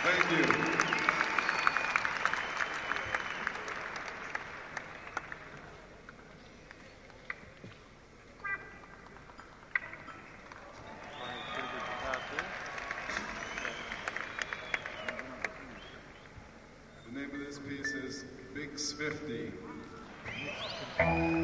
Thank you. The name of this piece is Big Swifty.